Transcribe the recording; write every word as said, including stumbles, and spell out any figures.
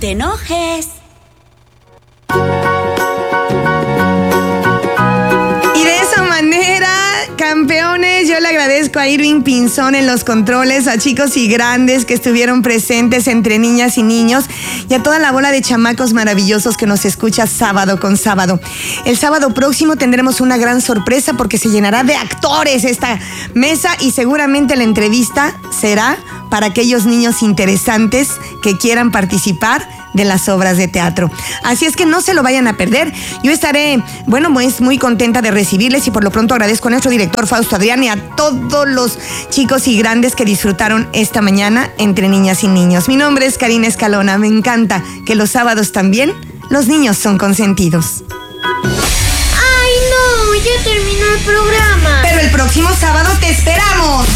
te enojes. Y de esa manera, campeones, yo le agradezco a Irving Pinzón en los controles, a chicos y grandes que estuvieron presentes entre niñas y niños, y a toda la bola de chamacos maravillosos que nos escucha sábado con sábado. El sábado próximo tendremos una gran sorpresa porque se llenará de actores esta mesa, y seguramente la entrevista será para aquellos niños interesantes que quieran participar de las obras de teatro. Así es que no se lo vayan a perder. Yo estaré, bueno, pues muy contenta de recibirles, y por lo pronto agradezco a nuestro director Fausto Adrián y a todos los chicos y grandes que disfrutaron esta mañana entre niñas y niños. Mi nombre es Karina Escalona. Me encanta que los sábados también los niños son consentidos. ¡Ay, no! Ya terminó el programa. Pero el próximo sábado te esperamos.